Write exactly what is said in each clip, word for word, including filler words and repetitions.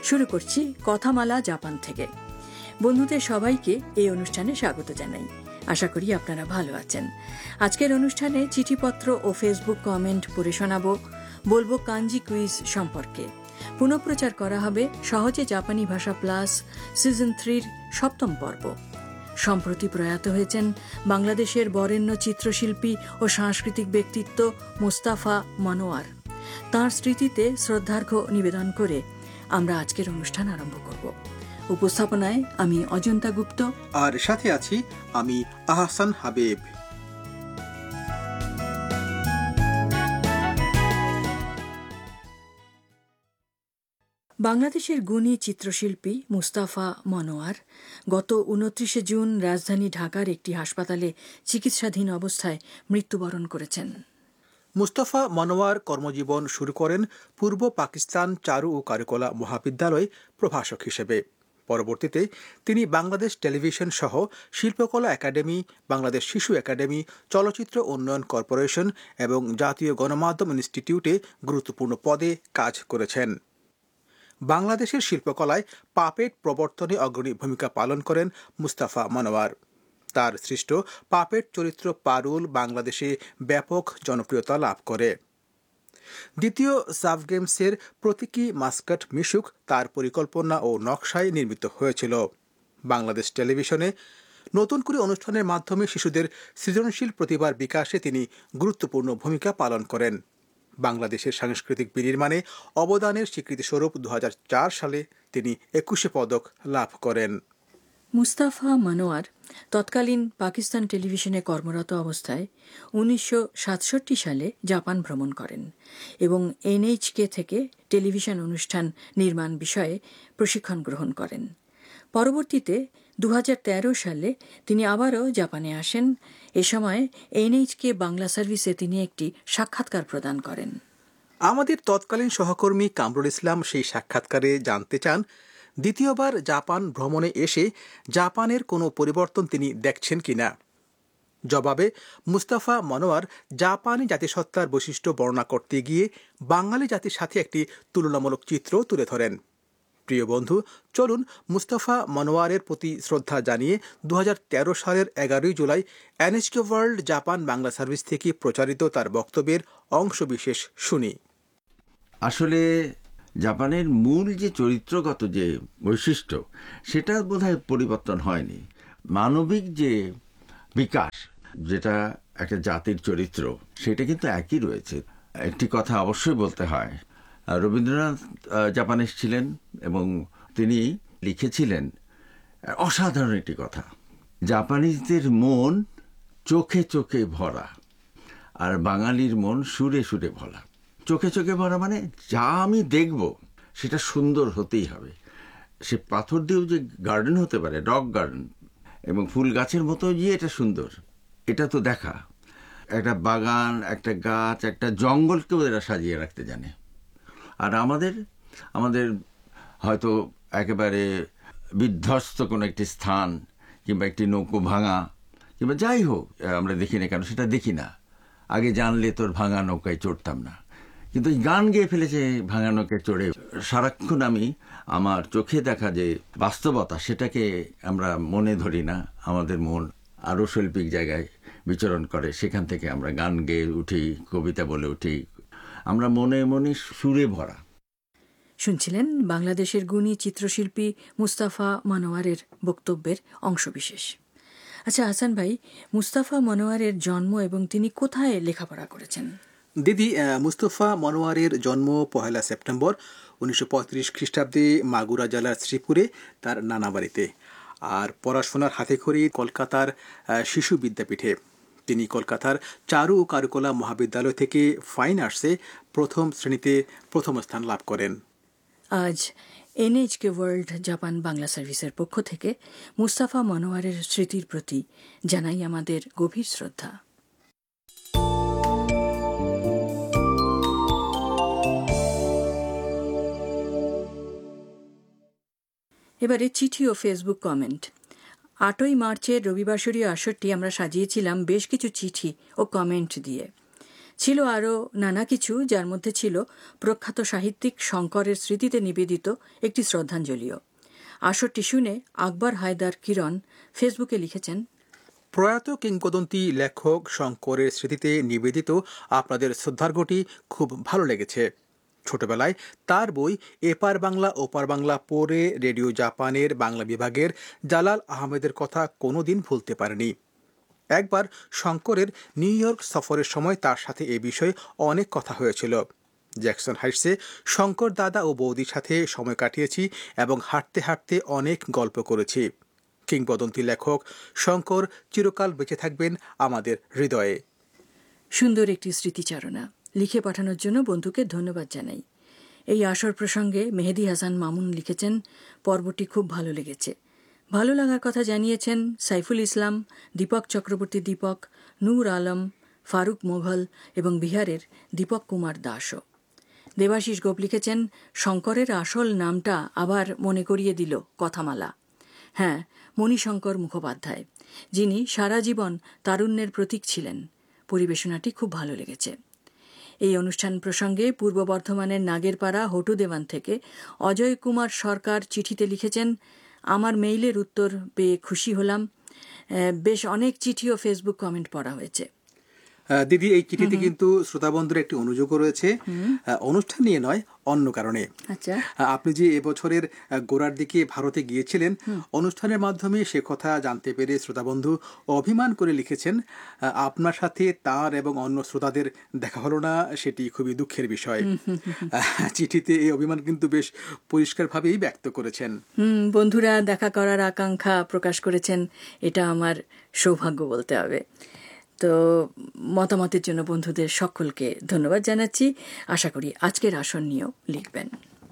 শুরু করছি কথামালা জাপান থেকে। বন্ধুদের সবাইকে এই অনুষ্ঠানে স্বাগত জানাই। আশা করি আপনারা ভালো আছেন। আজকের অনুষ্ঠানে চিঠিপত্র ও ফেসবুক কমেন্ট পড়ে শোনাবো, বলবো কাঞ্জি কুইজ সম্পর্কে। পুনঃপ্রচার করা হবে সহজে জাপানি ভাষা প্লাস সিজন থ্রির সপ্তম পর্ব। সম্প্রতি প্রয়াত হয়েছেন বাংলাদেশের বরেণ্য চিত্রশিল্পী ও সাংস্কৃতিক ব্যক্তিত্ব মুস্তাফা মনোয়ার। তাঁর স্মৃতিতে শ্রদ্ধার্ঘ্য নিবেদন করে আমরা আজকের অনুষ্ঠান আরম্ভ করব। উপস্থাপনায় আমি অজন্তা গুপ্ত, আর সাথে আছি আমি আহসান হাবিব। বাংলাদেশের গুণী চিত্রশিল্পী মুস্তাফা মনোয়ার গত উনত্রিশে জুন রাজধানী ঢাকার একটি হাসপাতালে চিকিৎসাধীন অবস্থায় মৃত্যুবরণ করেছেন। মুস্তাফা মনোয়ার কর্মজীবন শুরু করেন পূর্ব পাকিস্তান চারু ও কারুকলা মহাবিদ্যালয় প্রভাষক হিসেবে। পরবর্তীতে তিনি বাংলাদেশ টেলিভিশন সহ শিল্পকলা একাডেমি, বাংলাদেশ শিশু একাডেমি, চলচ্চিত্র উন্নয়ন কর্পোরেশন এবং জাতীয় গণমাধ্যম ইনস্টিটিউটে গুরুত্বপূর্ণ পদে কাজ করেছেন। বাংলাদেশের শিল্পকলায় পাপেট প্রবর্তনে অগ্রণী ভূমিকা পালন করেন মুস্তাফা মনোয়ার। তার সৃষ্ট পাপেট চরিত্র পারুল বাংলাদেশে ব্যাপক জনপ্রিয়তা লাভ করে। দ্বিতীয় সাফ গেমসের প্রতীকী মাস্কট মিশুক তার পরিকল্পনা ও নকশায় নির্মিত হয়েছিল। বাংলাদেশ টেলিভিশনে নতুন করে অনুষ্ঠানের মাধ্যমে শিশুদের সৃজনশীল প্রতিভার বিকাশে তিনি গুরুত্বপূর্ণ ভূমিকা পালন করেন। বাংলাদেশের সাংস্কৃতিক বিনির্মাণে অবদানের স্বীকৃতিস্বরূপ দু হাজার চার সালে তিনি একুশে পদক লাভ করেন। মুস্তাফা মনোয়ার তৎকালীন পাকিস্তান টেলিভিশনে কর্মরত অবস্থায় উনিশশো সাতষট্টি সালে জাপান ভ্রমণ করেন এবং এনএইচকে থেকে টেলিভিশন অনুষ্ঠান নির্মাণ বিষয়ে প্রশিক্ষণ গ্রহণ করেন। পরবর্তীতে দু হাজার তেরো সালে তিনি আবারও জাপানে আসেন। এ সময় এনএইচকে বাংলা সার্ভিসে তিনি একটি সাক্ষাৎকার প্রদান করেন। আমাদের তৎকালীন সহকর্মী কামরুল ইসলাম সেই সাক্ষাৎকারে জানতে চান, দ্বিতীয়বার জাপান ভ্রমণে এসে জাপানের কোনো পরিবর্তন তিনি দেখছেন কিনা। জবাবে মুস্তাফা মনোয়ার জাপানি জাতিসত্তার বৈশিষ্ট্য বর্ণনা করতে গিয়ে বাঙালি জাতির সাথে একটি তুলনামূলক চিত্র তুলে ধরেন। প্রিয় বন্ধু, চলুন মুস্তাফা মনোয়ারের প্রতি শ্রদ্ধা জানিয়ে দু হাজার তেরো সালের এগারোই July NHK world Japan Bangla service থেকে প্রচারিত তার বক্তব্যের অংশবিশেষ শুনি। আসলে জাপানের মূল যে চরিত্রগত যে বৈশিষ্ট্য, সেটা বোধহয় পরিবর্তন হয়নি। মানবিক যে বিকাশ, যেটা একটা জাতির চরিত্র, সেটা কিন্তু একই রয়েছে। একটি কথা অবশ্যই বলতে হয়, রবীন্দ্রনাথ জাপানে ছিলেন এবং তিনি লিখেছিলেন অসাধারণ একটি কথা, জাপানিজদের মন চোখে চোখে ভরা আর বাঙালির মন সুরে সুরে ভরা। চোখে চোখে ভরা মানে যা আমি দেখব সেটা সুন্দর হতেই হবে। সে পাথর দিয়েও যে গার্ডেন হতে পারে, রক গার্ডেন, এবং ফুল গাছের মতো যে এটা সুন্দর, এটা তো দেখা। একটা বাগান, একটা গাছ, একটা জঙ্গলকেও এরা সাজিয়ে রাখতে জানে। আর আমাদের আমাদের হয়তো একেবারে বিধ্বস্ত কোনো একটি স্থান কিংবা একটি নৌকো ভাঙা কিংবা যাই হোক, আমরা দেখি না কেন, সেটা দেখি না। আগে জানলে তোর ভাঙা নৌকায় চড়তাম না, কিন্তু গান গেয়ে ফেলেছে ভাঙা নৌকায় চড়ে। সারাক্ষণ আমি আমার চোখে দেখা যে বাস্তবতা, সেটাকে আমরা মনে ধরি না। আমাদের মন আরও শৈল্পিক জায়গায় বিচরণ করে, সেখান থেকে আমরা গান গেয়ে উঠি, কবিতা বলে উঠি, আমরা মনে মনে সুরে ভরা। শুনছিলেন বাংলাদেশের গুণী চিত্রশিল্পী মুস্তাফা মনোয়ারের বক্তব্যের অংশবিশেষ। আচ্ছা হাসান ভাই, মুস্তাফা মনোয়ারের জন্ম এবং তিনি কোথায় লেখাপড়া করেছেন? দিদি, মুস্তাফা মনোয়ারের জন্ম পহেলা সেপ্টেম্বর উনিশশো পঁয়ত্রিশ খ্রিস্টাব্দে মাগুরা জেলার শ্রীপুরে তার নানা বাড়িতে। আর পড়াশোনার হাতেখড়ি কলকাতার শিশু বিদ্যাপীঠে। তিনি কলকাতার চারু ও কারুকলা মহাবিদ্যালয় থেকে ফাইন আর্টসে প্রথম শ্রেণীতে প্রথম স্থান লাভ করেন। আজ এনএইচকে ওয়ার্ল্ড জাপান বাংলা সার্ভিসের পক্ষ থেকে মুস্তাফা মনোয়ারের স্মৃতির প্রতি জানাই আমাদের গভীর শ্রদ্ধা। এবারে চিঠি ও ফেসবুক কমেন্ট। আটই মার্চের রবিবাসরীয় আসরটি আমরা সাজিয়েছিলাম বেশ কিছু চিঠি ও কমেন্ট দিয়ে। ছিল আরও নানা কিছু, যার মধ্যে ছিল প্রখ্যাত সাহিত্যিক শঙ্করের স্মৃতিতে নিবেদিত একটি শ্রদ্ধাঞ্জলিও। আসরটি শুনে আকবর হায়দার কিরণ ফেসবুকে লিখেছেন, প্রয়াত কিংবদন্তি লেখক শঙ্করের স্মৃতিতে নিবেদিত আপনাদের শ্রদ্ধার্ঘ্যটি খুব ভালো লেগেছে। ছোটবেলায় তার বই এপার বাংলা ওপার বাংলা পড়ে রেডিও জাপানের বাংলা বিভাগের জালাল আহমেদের কথা কোনোদিন ভুলতে পারেনি। একবার শঙ্করের নিউ ইয়র্ক সফরের সময় তার সাথে এ বিষয়ে অনেক কথা হয়েছিল। জ্যাকসন হাইটসে শঙ্কর দাদা ও বৌদির সাথে সময় কাটিয়েছি এবং হাঁটতে হাঁটতে অনেক গল্প করেছি। কিংবদন্তি লেখক শঙ্কর চিরকাল বেঁচে থাকবেন আমাদের হৃদয়ে। সুন্দর একটি স্মৃতিচারণা লিখে পাঠানোর জন্য বন্ধুকে ধন্যবাদ জানাই। এই আসর প্রসঙ্গে মেহেদী হাসান মামুন লিখেছেন, পর্বটি খুব ভালো লেগেছে। ভালো লাগার কথা জানিয়েছেন সাইফুল ইসলাম, দীপক চক্রবর্তী দীপক, নূর আলম, ফারুক মোঘল এবং বিহারের দীপক কুমার দাসও। দেবাশিস গোপ লিখেছেন, শঙ্করের আসল নামটা আবার মনে করিয়ে দিল কথামালা। হ্যাঁ, মণিশঙ্কর মুখোপাধ্যায়, যিনি সারা জীবন তারুণ্যের প্রতীক ছিলেন। পরিবেশনাটি খুব ভালো লেগেছে। এই অনুষ্ঠান প্রসঙ্গে পূর্ব বর্ধমানের নাগেরপাড়া হটু দেওয়ান থেকে অজয় কুমার সরকার চিঠিতে লিখেছেন, আমার মেইলের উত্তর পেয়ে খুশি হলাম। বেশ অনেক চিঠি ও ফেসবুক কমেন্ট পড়া হয়েছে। দিদি, এই চিঠিতে কিন্তু শ্রোতাবন্ধুর একটি অনুযোগও রয়েছে, অনুষ্ঠান নিয়ে নয়, অন্য কারণে। আচ্ছা, আপনি যে এবছরের গোড়ার দিকে ভারতে গিয়েছিলেন, অনুষ্ঠানের মাধ্যমে সে কথা জানতে পেরে শ্রোতাবন্ধু অভিমান করে লিখেছেন, আপনার সাথে তার এবং অন্য শ্রোতাদের দেখা হলো না, সেটি খুবই দুঃখের বিষয়। চিঠিতে এই অভিমান কিন্তু বেশ পরিষ্কারভাবেই ব্যক্ত করেছেন। হুম বন্ধুরা দেখা করার আকাঙ্ক্ষা প্রকাশ করেছেন, এটা আমার সৌভাগ্য বলতে হবে। তো মতামতের জন্য বন্ধুদের সকলকে ধন্যবাদ জানাচ্ছি। আশা করি আজকের আসন নিয়েও লিখবেন।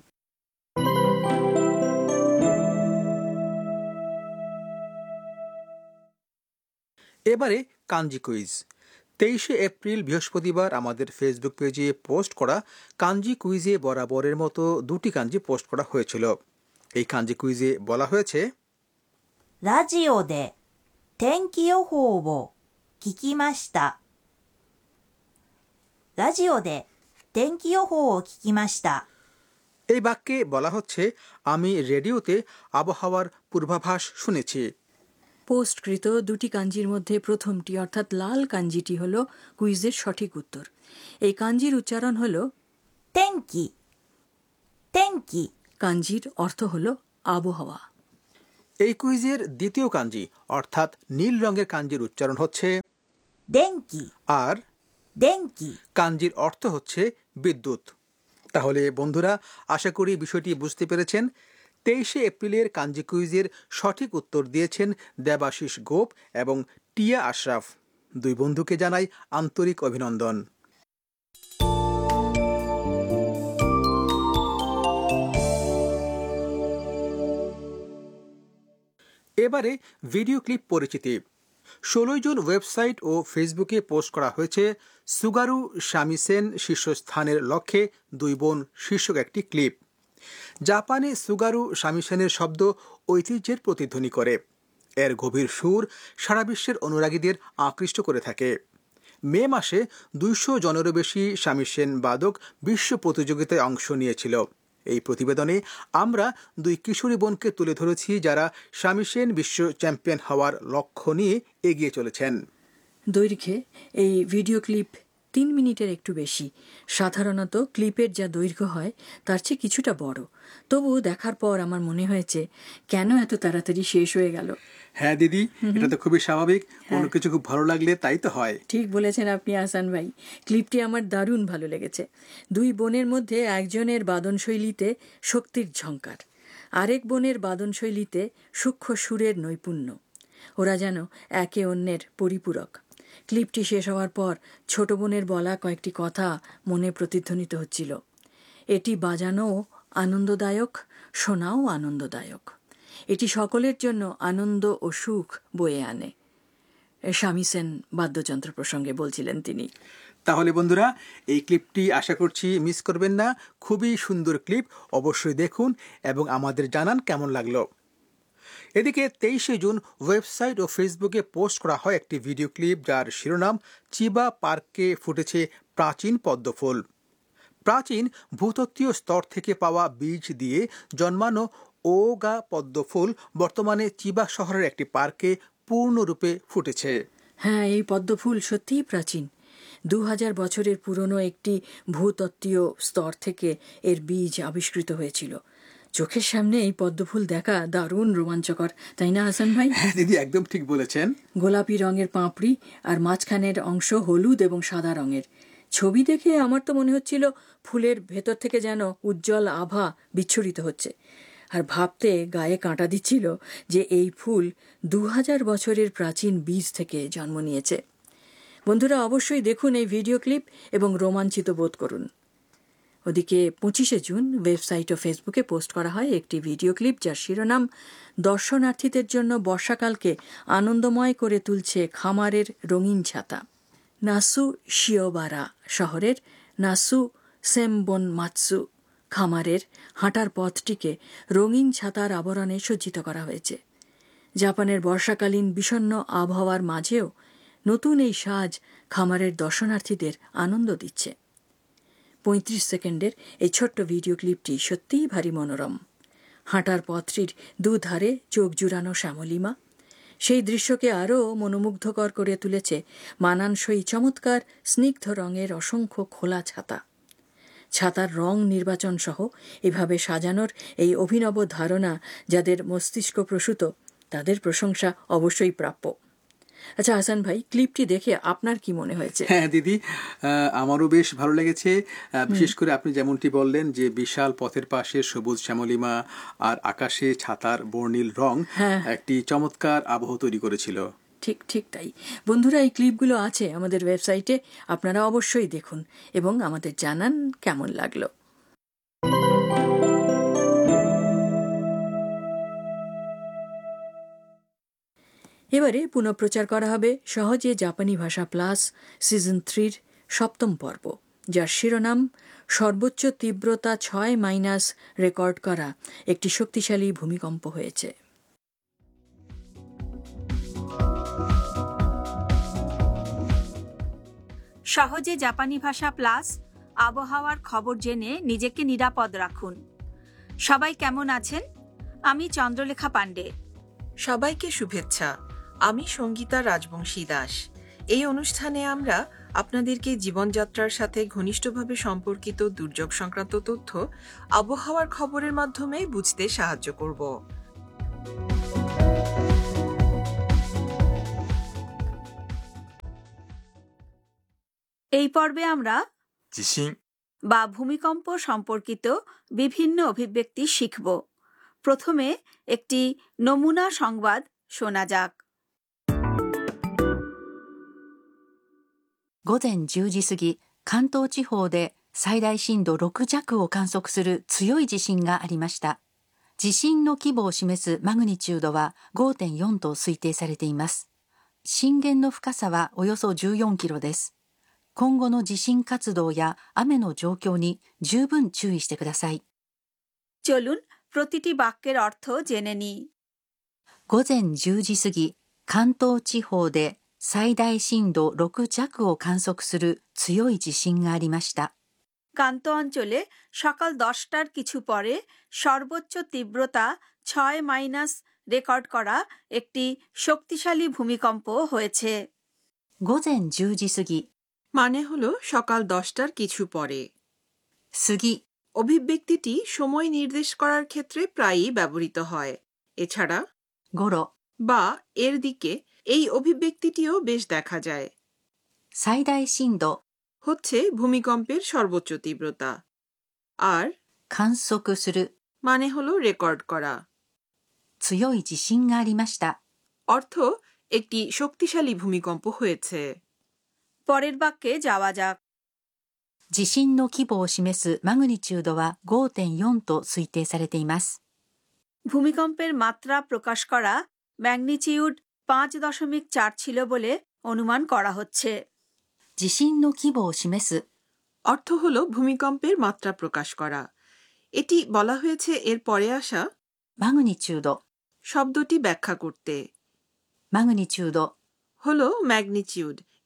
এবারে কাঞ্জি কুইজ। তেইশে এপ্রিল বৃহস্পতিবার আমাদের ফেসবুক পেজে পোস্ট করা কাঞ্জি কুইজে বরাবরের মতো দুটি কাঞ্জি পোস্ট করা হয়েছিল। এই কাঞ্জি কুইজে বলা হয়েছে, ラジオで天気予報を聞きました。ラジオで天気予報を聞きました。 এই বাক্যে বলা হচ্ছে, আমি রেডিওতে আবহাওয়ার পূর্বাভাস শুনেছি। পোস্টকৃত দুটি কাঞ্জির মধ্যে প্রথমটি অর্থাৎ লাল কাঞ্জিটি হল কুইজের সঠিক উত্তর। এই কাঞ্জির উচ্চারণ হল 天気、天気。 কাঞ্জির অর্থ হল আবহাওয়া। এই কুইজের দ্বিতীয় কাঞ্জি অর্থাৎ নীল রঙের কাঞ্জির উচ্চারণ হচ্ছে 電気、 আর 電気。 কাঞ্জির অর্থ হচ্ছে বিদ্যুৎ। তাহলে বন্ধুরা, আশা করি বিষয়টি বুঝতে পেরেছেন। তেইশে এপ্রিলের কাঞ্জি কুইজের সঠিক উত্তর দিয়েছেন দেবাশিস গোপ এবং টিয়া আশরাফ। দুই বন্ধুকে জানাই আন্তরিক অভিনন্দন। এবারে ভিডিও ক্লিপ পরিচিতি। ষোলোই জুন ওয়েবসাইট ও ফেসবুকে পোস্ট করা হয়েছে সুগারু শামিসেন শীর্ষস্থানের লক্ষ্যে দুই বোন শীর্ষক একটি ক্লিপ। জাপানে সুগারু শামিসেনের শব্দ ঐতিহ্যের প্রতিধ্বনি করে। এর গভীর সুর সারা বিশ্বের অনুরাগীদের আকৃষ্ট করে থাকে। মে মাসে দুইশো জনেরও বেশি শামিসেন বাদক বিশ্ব প্রতিযোগিতায় অংশ নিয়েছিল। এই প্রতিবেদনে আমরা দুই কিশোরী বোনকে তুলে ধরেছি, যারা শামিসেন বিশ্ব চ্যাম্পিয়ন হওয়ার লক্ষ্য নিয়ে এগিয়ে চলেছেন। দৈর্ঘ্যে এই ভিডিও ক্লিপ তিন মিনিটের একটু বেশি। সাধারণত ক্লিপের যা দৈর্ঘ্য হয় তার চেয়ে কিছুটা বড়। তবু দেখার পর আমার মনে হয়েছে, কেন এত তাড়াতাড়ি শেষ হয়ে গেল। হ্যাঁ দিদি, এটা তো খুবই স্বাভাবিক। কোনো কিছু খুব ভালো লাগলে তাই তো হয়। ঠিক বলেছেন আপনি আহসান ভাই। ক্লিপটি আমার দারুণ ভালো লেগেছে। দুই বোনের মধ্যে একজনের বাদনশৈলীতে শক্তির ঝঙ্কার, আরেক বোনের বাদনশৈলীতে সূক্ষ্ম সুরের নৈপুণ্য। ওরা যেন একে অন্যের পরিপূরক। ক্লিপটি শেষ হওয়ার পর ছোট বোনের বলা কয়েকটি কথা মনে প্রতিধ্বনিত হচ্ছিল। এটি বাজানোও আনন্দদায়ক, শোনাও আনন্দদায়ক। এটি সকলের জন্য আনন্দ ও সুখ বয়ে আনে। শামিসেন বাদ্যযন্ত্র প্রসঙ্গে বলছিলেন তিনি। তাহলে বন্ধুরা, এই ক্লিপটি আশা করছি মিস করবেন না। খুবই সুন্দর ক্লিপ, অবশ্যই দেখুন এবং আমাদের জানান কেমন লাগলো। এদিকে তেইশে জুন ওয়েবসাইট ও ফেসবুকে পোস্ট করা হয় একটি ভিডিও ক্লিপ, যার শিরোনাম চিবা পার্কে ফুটেছে প্রাচীন পদ্মফুল। প্রাচীন ভূতত্ত্বীয় স্তর থেকে পাওয়া বীজ দিয়ে জন্মানো ওগা পদ্মফুল বর্তমানে চিবা শহরের একটি পার্কে পূর্ণরূপে ফুটেছে। হ্যাঁ, এই পদ্মফুল সত্যিই প্রাচীন। দু হাজার বছরের পুরনো একটি ভূতত্ত্বীয় স্তর থেকে এর বীজ আবিষ্কৃত হয়েছিল। চোখের সামনে এই পদ্মফুল দেখা দারুণ রোমাঞ্চকর, তাই না হাসান ভাই? হ্যাঁ দিদি, একদম ঠিক বলেছেন। গোলাপি রঙের পাপড়ি আর মাঝখানের অংশ হলুদ এবং সাদা রঙের। ছবি দেখে আমার তো মনে হচ্ছিল ফুলের ভেতর থেকে যেন উজ্জ্বল আভা বিচ্ছুরিত হচ্ছে, আর ভাবতে গায়ে কাঁটা দিচ্ছিল যে এই ফুল দু হাজার বছরের প্রাচীন বীজ থেকে জন্ম নিয়েছে। বন্ধুরা, অবশ্যই দেখুন এই ভিডিও ক্লিপ এবং রোমাঞ্চিত বোধ করুন। ওদিকে পঁচিশে জুন ওয়েবসাইট ও ফেসবুকে পোস্ট করা হয় একটি ভিডিও ক্লিপ, যার শিরোনাম দর্শনার্থীদের জন্য বর্ষাকালকে আনন্দময় করে তুলছে খামারের রঙিন ছাতা। নাসু শিওবারা শহরের নাসু সেমবন মাতসু খামারের হাঁটার পথটিকে রঙিন ছাতার আবরণে সজ্জিত করা হয়েছে। জাপানের বর্ষাকালীন বিষণ্ণ আবহাওয়ার মাঝেও নতুন এই সাজ খামারের দর্শনার্থীদের আনন্দ দিচ্ছে। পঁয়ত্রিশ সেকেন্ডের এই ছোট্ট ভিডিও ক্লিপটি সত্যিই ভারী মনোরম। হাঁটার পথটির দুধারে চোখ জুড়ানো শ্যামলিমা, সেই দৃশ্যকে আরও মনোমুগ্ধকর করে তুলেছে মানানসই চমৎকার স্নিগ্ধ রঙের অসংখ্য খোলা ছাতা। ছাতার রং নির্বাচন সহ এভাবে সাজানোর এই অভিনব ধারণা যাদের মস্তিষ্ক প্রসূত, তাদের প্রশংসা অবশ্যই প্রাপ্য। আচ্ছা হাসান ভাই, ক্লিপটি দেখে আপনার কি মনে হয়েছে? হ্যাঁ দিদি, আমারও বেশ ভালো লেগেছে। বিশেষ করে আপনি যেমনটি বললেন যে বিশাল পথের পাশে সবুজ শ্যামলিমা আর আকাশে ছাতার বর্ণিল রং একটি চমৎকার আবহ তৈরি করেছিল। ঠিক ঠিক তাই। বন্ধুরা, এই ক্লিপগুলো আছে আমাদের ওয়েবসাইটে, আপনারা অবশ্যই দেখুন এবং আমাদের জানান কেমন লাগলো। এবারে পুনঃপ্রচার করা হবে সহজে জাপানি ভাষা প্লাস সিজন থ্রির সপ্তম পর্ব, যার শিরোনাম সর্বোচ্চ তীব্রতা ছয় মাইনাস রেকর্ড করা একটি শক্তিশালী ভূমিকম্প হয়েছে। সহজে জাপানি ভাষা প্লাস আবহাওয়ার খবর জেনে নিজেকে নিরাপদ রাখুন। সবাই কেমন আছেন? আমি চন্দ্রলেখা পাণ্ডে। সবাইকে শুভেচ্ছা। আমি সঙ্গীতা রাজবংশী দাস। এই অনুষ্ঠানে আমরা আপনাদেরকে জীবনযাত্রার সাথে ঘনিষ্ঠভাবে সম্পর্কিত দুর্যোগ সংক্রান্ত তথ্য আবহাওয়ার খবরের মাধ্যমে বুঝতে সাহায্য করব। এই পর্বে আমরা জিশিন বা ভূমিকম্প সম্পর্কিত বিভিন্ন অভিব্যক্তি শিখব। প্রথমে একটি নমুনা সংবাদ শোনা যাক। 午前じゅうじ過ぎ、関東地方で最大震度ろく弱を観測する強い地震がありました。地震の規模を示すマグニチュードは ごてんよん と推定されています。震源の深さはおよそじゅうよんキロです。今後の地震活動や雨の状況に十分注意してください。 চলুন প্রতিটি বাক্যের অর্থ জেনে নিই। 午前じゅうじ過ぎ、関東地方で最大震度ろく弱を観測する強い地震がありました。 কান্ত অঞ্চলে সকাল দশটার কিছু পরে সর্বোচ্চ তীব্রতা ছয় মাইনাস রেকর্ড করা একটি শক্তিশালী ভূমিকম্প হয়েছে। 午前じゅうじ過ぎ、 মানে হলো সকাল দশটার কিছু পরে। 過ぎ、 অভিব্যক্তিটি সময় নির্দেশ করার ক্ষেত্রে প্রায়ই ব্যবহৃত হয়। এছাড়া 頃、 বা এর দিকে এই অভিব্যক্তিটিও বেশ দেখা যায়। 最大震度、 হচ্ছে ভূমিকম্পের সর্বোচ্চ তীব্রতা, আর 観測する、 মানে হলো রেকর্ড করা। 強い地震がありました。 অর্থ একটি শক্তিশালী ভূমিকম্প হয়েছে। পরের বাক্যে যাওয়া যাক। 地震の規模を示すマグニチュードは ごてんよん と推定されています。 ভূমিকম্পের মাত্রা প্রকাশ করা ম্যাগনিচিউড পাঁচ দশমিক চার ছিল বলে অনুমান করা হচ্ছে। 地震の規模を示す、 অর্থ হলো ভূমিকম্পের মাত্রা প্রকাশ করা। এটি বলা হয়েছে এর পরে আসা マグニチュード、 শব্দটি ব্যাখ্যা করতে। マグニチュード、 হলো ম্যাগনিচিউড,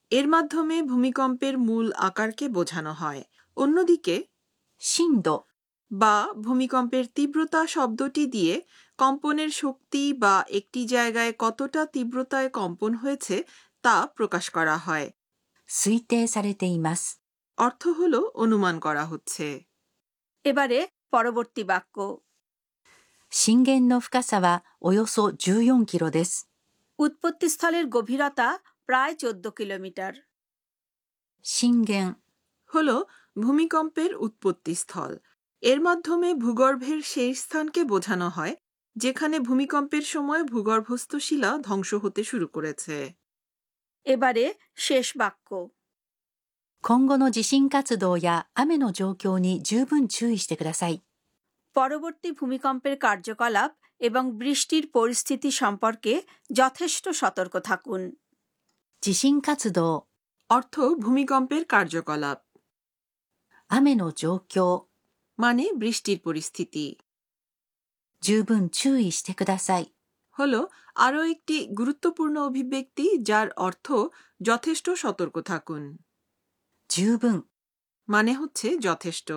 এর মাধ্যমে ভূমিকম্পের মূল আকারকে বোঝানো হয়। অন্যদিকে 震度 বা ভূমিকম্পের তীব্রতা শব্দটি দিয়ে কম্পনের শক্তি বা একটি জায়গায় কতটা তীব্রতায় কম্পন হয়েছে তা প্রকাশ করা হয়। 推定されています。 অর্থ হলো অনুমান করা হচ্ছে। এবারে পরবর্তী বাক্য। 震源の深さはおよそじゅうよんキロです。 উৎপত্তিস্থলের গভীরতা প্রায় চোদ্দ কিলোমিটার। 震源 হলো ভূমিকম্পের উৎপত্তিস্থল। এর মাধ্যমে ভূগর্ভের সেই স্থানকে বোঝানো হয় যেখানে ভূমিকম্পের সময় ভূগর্ভস্থ শিলা ধ্বংস হতে শুরু করেছে। এবারে শেষ বাক্য। 今後の地震活動や雨の状況に十分注意してください。 পরবর্তী ভূমিকম্পের কার্যকলাপ এবং বৃষ্টির পরিস্থিতি সম্পর্কে যথেষ্ট সতর্ক থাকুন। 地震活動 অর্থ ভূমিকম্পের কার্যকলাপ, 雨の状況 মানে বৃষ্টির পরিস্থিতি। 十分注意してください。 হলো আরও একটি গুরুত্বপূর্ণ অভিব্যক্তি যার অর্থ যথেষ্ট সতর্ক থাকুন। 十分 মানে হচ্ছে যথেষ্ট।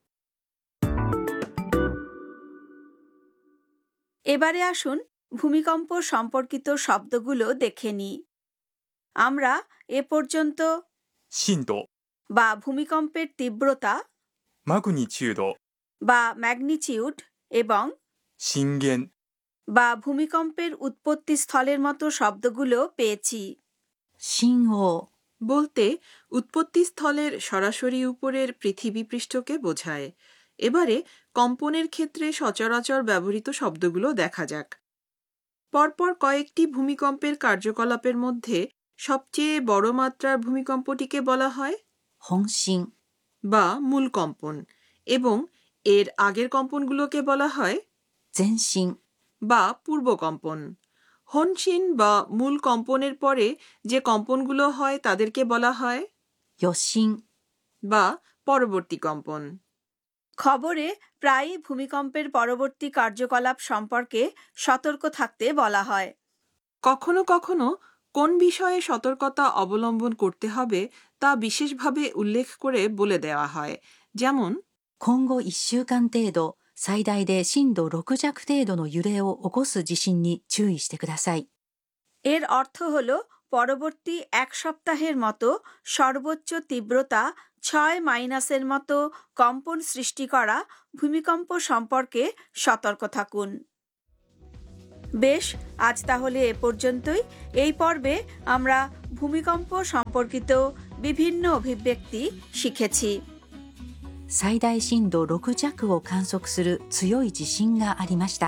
এবারে আসুন ভূমিকম্প সম্পর্কিত শব্দগুলো দেখে নিই। আমরা এ পর্যন্ত 震度、 বা ভূমিকম্পের তীব্রতা マグニチュード、 বা ম্যাগনিচিউড এবং 震源、 বা ভূমিকম্পের উৎপত্তি স্থলের মতো শব্দগুলো পেয়েছি। 震央 বলতে উৎপত্তিস্থলের সরাসরি উপরের পৃথিবী পৃষ্ঠকে বোঝায়। এবারে কম্পনের ক্ষেত্রে সচরাচর ব্যবহৃত শব্দগুলো দেখা যাক। পরপর কয়েকটি ভূমিকম্পের কার্যকলাপের মধ্যে সবচেয়ে বড় মাত্রার ভূমিকম্পটিকে বলা হয় 本震 বা মূল কম্পন এবং এর আগের কম্পনগুলোকে বলা হয় 前震 বা পূর্ব কম্পন। হনশিন বা মূল কম্পনের পরে যে কম্পনগুলো হয় তাদেরকে বলা হয় 余震 বা পরবর্তী কম্পন। খবরে প্রায়ই ভূমিকম্পের পরবর্তী কার্যকলাপ সম্পর্কে সতর্ক থাকতে বলা হয়। কখনো কখনো কোন বিষয়ে সতর্কতা অবলম্বন করতে হবে তা বিশেষভাবে উল্লেখ করে বলে দেওয়া হয়। যেমন 今後いっしゅうかん程度最大で震度ろく弱程度の揺れを起こす地震に注意してください。 এর অর্থ হল পরবর্তী এক সপ্তাহের মতো সর্বোচ্চ তীব্রতা ছয় মাইনাসের মতো কম্পন সৃষ্টি করা ভূমিকম্প সম্পর্কে সতর্ক থাকুন। বেশ, আজ তাহলে এ পর্যন্তই। এই পর্বে আমরা ভূমিকম্প সম্পর্কিত বিভিন্ন অভিব্যক্তি শিখেছি। 最大震度ろく弱を観測する強い地震がありました。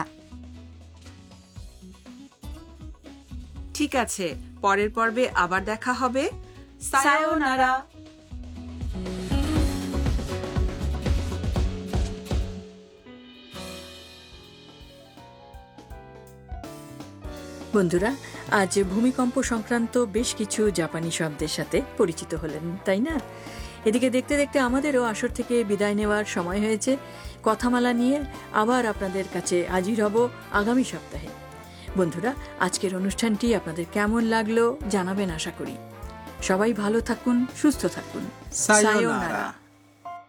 ঠিক আছে, পরের পর্বে আবার দেখা হবে। সায়োনারা। বন্ধুরা, আজ ভূমিকম্প সংক্রান্ত বেশ কিছু জাপানি শব্দের সাথে পরিচিত হলেন, তাই না? এদিকে দেখতে দেখতে আমাদেরও আসর থেকে বিদায় নেওয়ার সময় হয়েছে। কথামালা নিয়ে আবার আপনাদের কাছে হাজির হব আগামী সপ্তাহে। বন্ধুরা, আজকের অনুষ্ঠানটি আপনাদের কেমন লাগলো জানাবেন আশা করি। সবাই ভালো থাকুন, সুস্থ থাকুন। সায়োনারা।